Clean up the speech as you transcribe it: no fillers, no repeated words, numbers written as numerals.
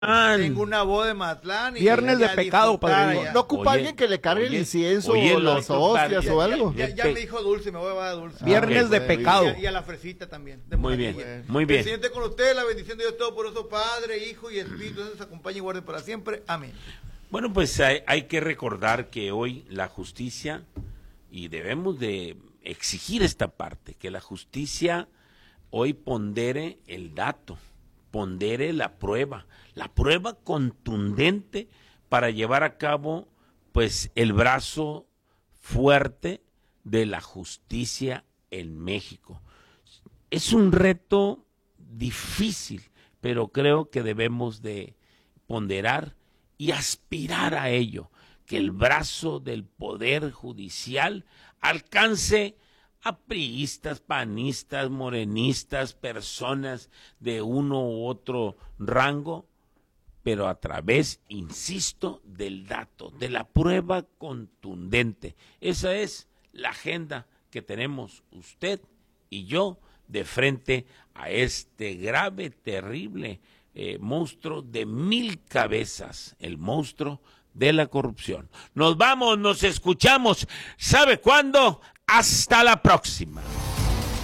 Tengo una boda en Mazatlán. Viernes de pecado, padre. ¿No ocupa alguien que le cargue el incienso o las hostias o algo? Ya me dijo Dulce, me voy a llevar a Dulce. Viernes de pecado. Y a la fresita también. Muy bien, muy bien. Presidente, con usted, la bendición de Dios Todopoderoso, Padre, Hijo y Espíritu, nos acompañe y guarde para siempre. Amén. Bueno, pues hay que recordar que hoy la justicia, y debemos de exigir esta parte, que la justicia hoy pondere el dato, pondere la prueba contundente para llevar a cabo pues el brazo fuerte de la justicia en México. Es un reto difícil, pero creo que debemos de ponderar y aspirar a ello, que el brazo del Poder Judicial alcance a priistas, panistas, morenistas, personas de uno u otro rango, pero a través, insisto, del dato, de la prueba contundente. Esa es la agenda que tenemos usted y yo de frente a este grave, terrible monstruo de 1000 cabezas, el monstruo de la corrupción. Nos vamos, nos escuchamos. ¿Sabe cuándo? Hasta la próxima.